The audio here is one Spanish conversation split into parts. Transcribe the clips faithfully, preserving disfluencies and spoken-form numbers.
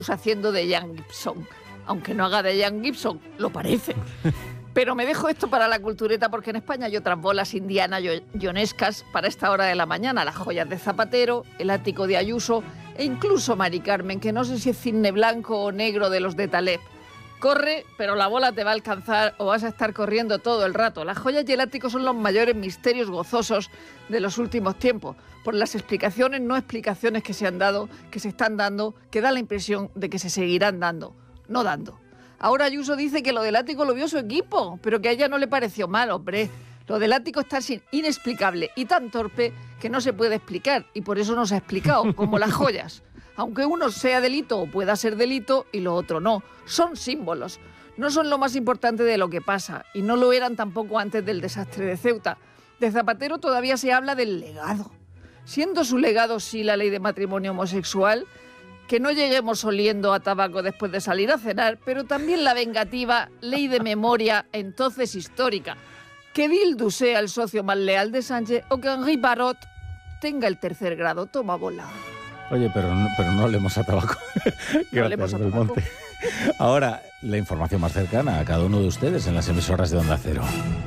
haciendo de Jan Gibson. Aunque no haga de Jan Gibson, lo parece. Pero me dejo esto para la cultureta porque en España hay otras bolas indiana-yonescas para esta hora de la mañana. Las joyas de Zapatero, el ático de Ayuso e incluso Mari Carmen, que no sé si es cisne blanco o negro de los de Taleb. Corre, pero la bola te va a alcanzar o vas a estar corriendo todo el rato. Las joyas y el ático son los mayores misterios gozosos de los últimos tiempos, por las explicaciones, no explicaciones que se han dado, que se están dando, que da la impresión de que se seguirán dando, no dando. Ahora Ayuso dice que lo del ático lo vio su equipo, pero que a ella no le pareció mal, hombre. Lo del ático está inexplicable y tan torpe que no se puede explicar, y por eso no se ha explicado, como las joyas. Aunque uno sea delito o pueda ser delito y lo otro no, son símbolos. No son lo más importante de lo que pasa y no lo eran tampoco antes del desastre de Ceuta. De Zapatero todavía se habla del legado. Siendo su legado sí la ley de matrimonio homosexual, que no lleguemos oliendo a tabaco después de salir a cenar, pero también la vengativa ley de memoria entonces histórica. Que Bildu sea el socio más leal de Sánchez o que Henri Barot tenga el tercer grado. Toma bola. Oye, pero no, pero no olemos a tabaco. No olemos a tabaco. Belmonte. Ahora, la información más cercana a cada uno de ustedes en las emisoras de Onda Cero.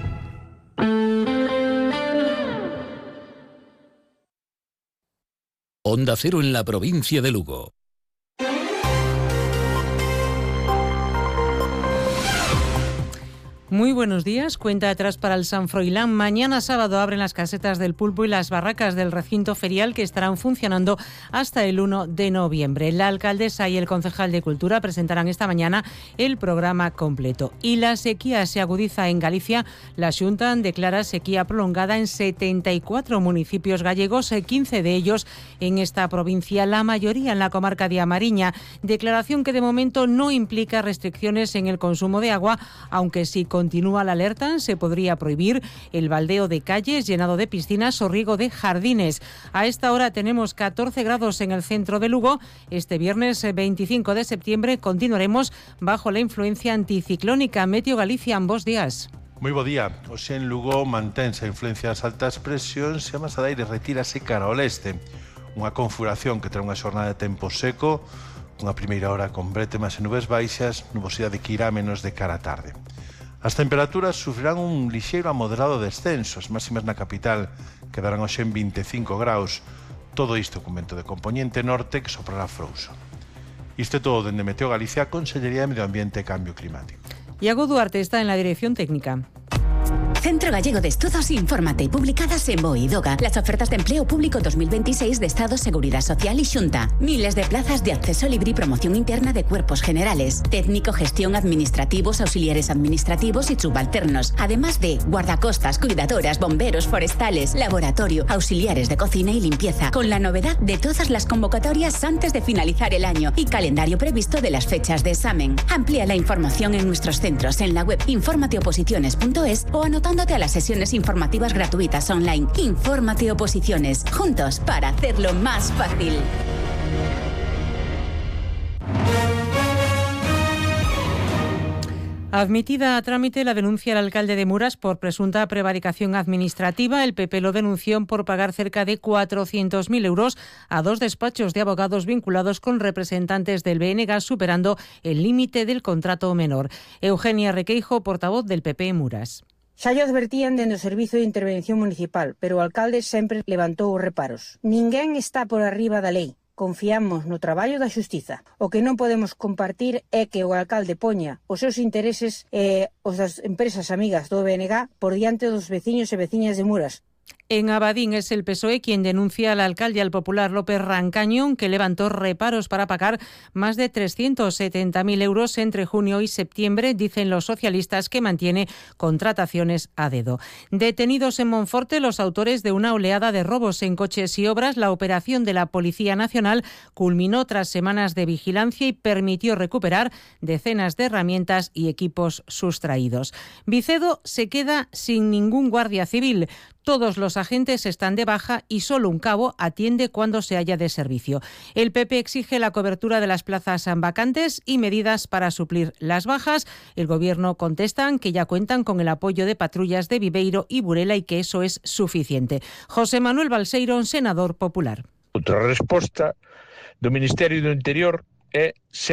Onda Cero en la provincia de Lugo. Muy buenos días. Cuenta atrás para el San Froilán. Mañana sábado abren las casetas del Pulpo y las barracas del recinto ferial que estarán funcionando hasta el uno de noviembre. La alcaldesa y el concejal de Cultura presentarán esta mañana el programa completo. Y la sequía se agudiza en Galicia. La Xunta declara sequía prolongada en setenta y cuatro municipios gallegos, quince de ellos en esta provincia, la mayoría en la comarca de A Mariña. Declaración que de momento no implica restricciones en el consumo de agua, aunque sí con Continúa la alerta, se podría prohibir el baldeo de calles, llenado de piscinas o riego de jardines. A esta hora tenemos catorce grados en el centro de Lugo. Este viernes veinticinco de septiembre continuaremos bajo la influencia anticiclónica. Meteo Galicia, ambos días. Moi bo día. Hoxe en Lugo mantense a influencia das altas presións e a masa de aire retírase cara ao leste. Unha configuración que terá unha xornada de tempo seco, unha primeira hora con brétemas e nubes baixas, nubosidade que irá menos de cara á tarde. As temperaturas sufrirán un lixeiro a moderado descenso, as máximas na capital quedarán hoxe en veinticinco graus, todo isto con vento de componente norte que soprará frouxo. Isto é todo dende Meteo Galicia, Consellería de Medio Ambiente e Cambio Climático. Iago Duarte está en la dirección técnica. Centro Gallego de Estudos, infórmate. Publicadas en BOE y DOGA. Las ofertas de empleo público dos mil veintiséis de Estado, Seguridad Social y Xunta. Miles de plazas de acceso libre y promoción interna de cuerpos generales. Técnico, gestión, administrativos, auxiliares administrativos y subalternos. Además de guardacostas, cuidadoras, bomberos, forestales, laboratorio, auxiliares de cocina y limpieza. Con la novedad de todas las convocatorias antes de finalizar el año y calendario previsto de las fechas de examen. Amplía la información en nuestros centros en la web infórmate oposiciones punto es o anotándote a las sesiones informativas gratuitas online. Infórmate Oposiciones, juntos para hacerlo más fácil. Admitida a trámite la denuncia al alcalde de Muras por presunta prevaricación administrativa, el P P lo denunció por pagar cerca de cuatrocientos mil euros a dos despachos de abogados vinculados con representantes del B N G, superando el límite del contrato menor. Eugenia Requeijo, portavoz del P P en Muras. Xa lle advertían dende o Servizo de Intervención Municipal, pero o alcalde sempre levantou os reparos. Ninguén está por arriba da lei. Confiamos no traballo da xustiza. O que non podemos compartir é que o alcalde poña os seus intereses e eh, os das empresas amigas do B N G por diante dos veciños e veciñas de Muras. En Abadín es el P S O E quien denuncia al alcalde, al popular López Rancañón, que levantó reparos para pagar más de trescientos setenta mil euros entre junio y septiembre, dicen los socialistas, que mantiene contrataciones a dedo. Detenidos en Monforte los autores de una oleada de robos en coches y obras, la operación de la Policía Nacional culminó tras semanas de vigilancia y permitió recuperar decenas de herramientas y equipos sustraídos. Vicedo se queda sin ningún guardia civil. Todos los agentes están de baja y solo un cabo atiende cuando se halla de servicio. El P P exige la cobertura de las plazas vacantes y medidas para suplir las bajas. El Gobierno contestan que ya cuentan con el apoyo de patrullas de Viveiro y Burela y que eso es suficiente. José Manuel Balseiro, senador popular. Outra resposta do Ministerio do Interior é